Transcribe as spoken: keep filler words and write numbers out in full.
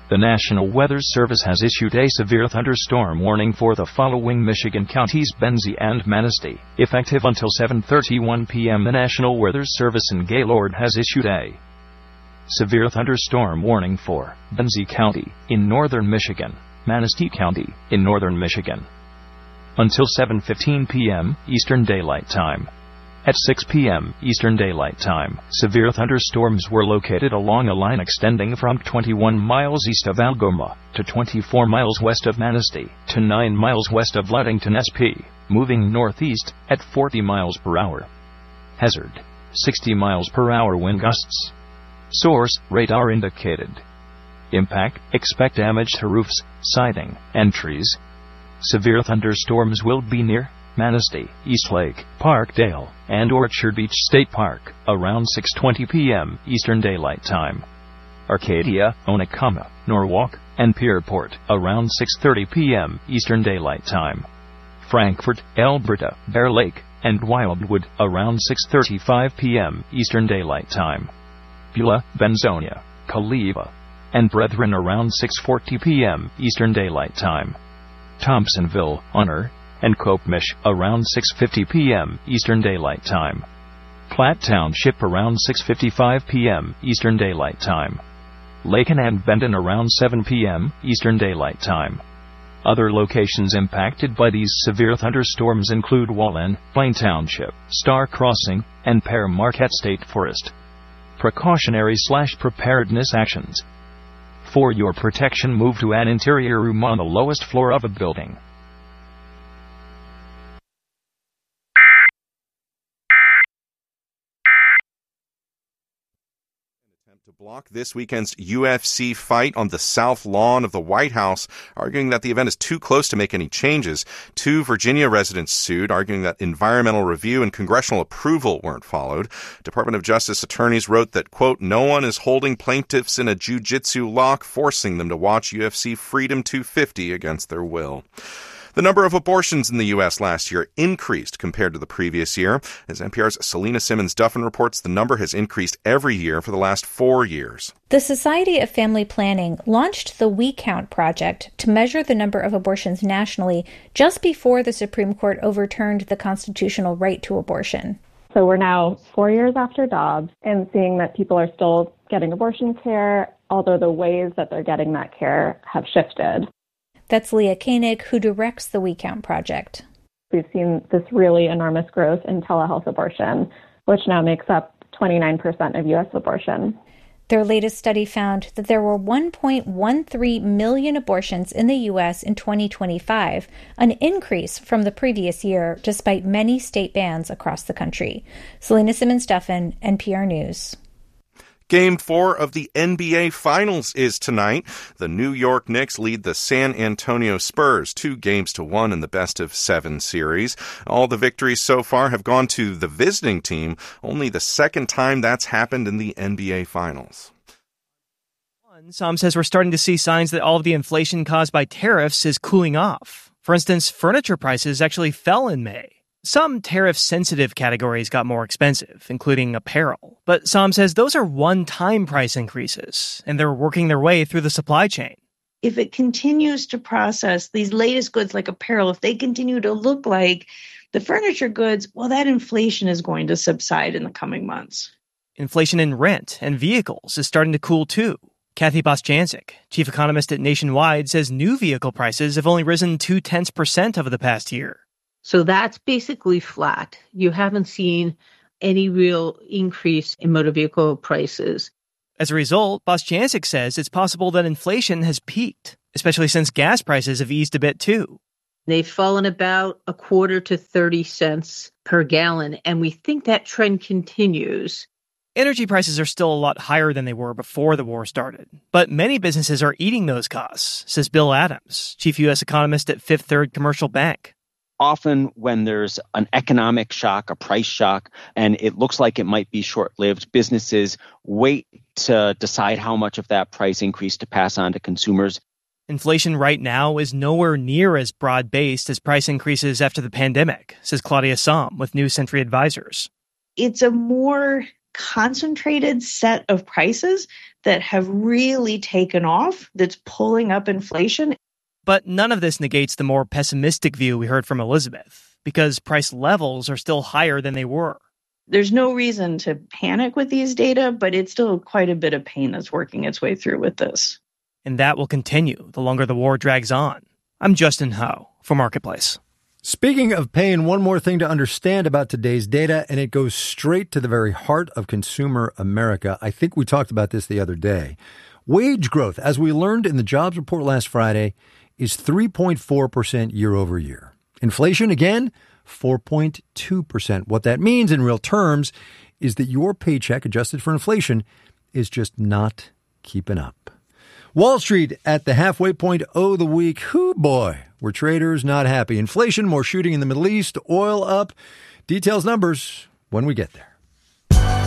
The National Weather Service has issued a severe thunderstorm warning for the following Michigan counties: Benzie and Manistee. Effective until seven thirty-one p.m. The National Weather Service in Gaylord has issued a severe thunderstorm warning for Benzie County in northern Michigan, Manistee County in northern Michigan, until seven fifteen p.m. Eastern Daylight Time. At six p.m. Eastern Daylight Time, severe thunderstorms were located along a line extending from twenty-one miles east of Algoma to twenty-four miles west of Manistee to nine miles west of Ludington S P, moving northeast at forty miles per hour. Hazard: sixty miles per hour wind gusts. Source: radar indicated. Impact: expect damage to roofs, siding, and trees. Severe thunderstorms will be near Manistee, Eastlake, Parkdale, and Orchard Beach State Park around six twenty p.m. Eastern Daylight Time. Arcadia, Onekama, Norwalk, and Pierport around six thirty p.m. Eastern Daylight Time. Frankfort, Alberta, Bear Lake, and Wildwood around six thirty-five p.m. Eastern Daylight Time. Beulah, Benzonia, Kaliva, and Brethren around six forty p.m. Eastern Daylight Time. Thompsonville, Honor, and Kopemish around six fifty p.m. Eastern Daylight Time. Platte Township around six fifty-five p.m. Eastern Daylight Time. Lakin and Benton around seven p.m. Eastern Daylight Time. Other locations impacted by these severe thunderstorms include Wallen, Plain Township, Star Crossing, and Pear Marquette State Forest. Precautionary slash preparedness actions. For your protection, move to an interior room on the lowest floor of a building. To block this weekend's U F C fight on the South Lawn of the White House, arguing that the event is too close to make any changes. Two Virginia residents sued, arguing that environmental review and congressional approval weren't followed. Department of Justice attorneys wrote that, quote, no one is holding plaintiffs in a jiu-jitsu lock, forcing them to watch U F C Freedom two fifty against their will. The number of abortions in the U S last year increased compared to the previous year. As N P R's Selena Simmons-Duffin reports, the number has increased every year for the last four years. The Society of Family Planning launched the We Count project to measure the number of abortions nationally just before the Supreme Court overturned the constitutional right to abortion. So we're now four years after Dobbs and seeing that people are still getting abortion care, although the ways that they're getting that care have shifted. That's Leah Koenig, who directs the We Count project. We've seen this really enormous growth in telehealth abortion, which now makes up twenty-nine percent of U S abortion. Their latest study found that there were one point one three million abortions in the U S in twenty twenty-five, an increase from the previous year, despite many state bans across the country. Selena Simmons-Duffin, N P R News. Game four of the N B A Finals is tonight. The New York Knicks lead the San Antonio Spurs two games to one in the best of seven series. All the victories so far have gone to the visiting team, only the second time that's happened in the N B A Finals. Some says we're starting to see signs that all of the inflation caused by tariffs is cooling off. For instance, furniture prices actually fell in May. Some tariff-sensitive categories got more expensive, including apparel. But Sam says those are one-time price increases, and they're working their way through the supply chain. If it continues to process these latest goods like apparel, if they continue to look like the furniture goods, well, that inflation is going to subside in the coming months. Inflation in rent and vehicles is starting to cool, too. Kathy Bostjancic, chief economist at Nationwide, says new vehicle prices have only risen two-tenths percent over the past year. So that's basically flat. You haven't seen any real increase in motor vehicle prices. As a result, Bostjancic says it's possible that inflation has peaked, especially since gas prices have eased a bit too. They've fallen about a quarter to thirty cents per gallon, and we think that trend continues. Energy prices are still a lot higher than they were before the war started, but many businesses are eating those costs, says Bill Adams, chief U S economist at Fifth Third Commercial Bank. Often when there's an economic shock, a price shock, and it looks like it might be short-lived, businesses wait to decide how much of that price increase to pass on to consumers. Inflation right now is nowhere near as broad-based as price increases after the pandemic, says Claudia Sahm with New Century Advisors. It's a more concentrated set of prices that have really taken off, that's pulling up inflation. But none of this negates the more pessimistic view we heard from Elizabeth, because price levels are still higher than they were. There's no reason to panic with these data, but it's still quite a bit of pain that's working its way through with this. And that will continue the longer the war drags on. I'm Justin Ho for Marketplace. Speaking of pain, one more thing to understand about today's data, and it goes straight to the very heart of consumer America. I think we talked about this the other day. Wage growth, as we learned in the jobs report last Friday, is three point four percent year over year. Inflation, again, four point two percent. What that means in real terms is that your paycheck, adjusted for inflation, is just not keeping up. Wall Street at the halfway point of the week. Hoo boy, were traders not happy. Inflation, more shooting in the Middle East, oil up. Details, numbers when we get there.